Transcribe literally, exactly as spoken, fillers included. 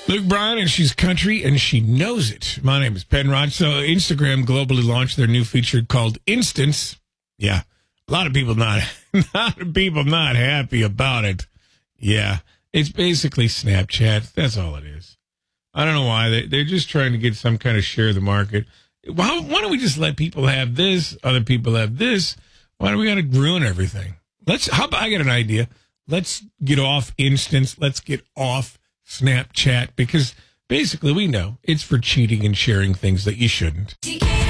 Luke Bryan, and she's country, and she knows it. My name is Penrod. So Instagram globally launched their new feature called Instance. Yeah, a lot of people not, a lot of people not happy about it. Yeah, it's basically Snapchat. That's all it is. I don't know why. They, they're just trying to get some kind of share of the market. Why, why don't we just let people have this, other people have this? Why do we got to ruin everything? Let's. How about, I got an idea. Let's get off Instance. Let's get off Snapchat, because basically we know it's for cheating and sharing things that you shouldn't.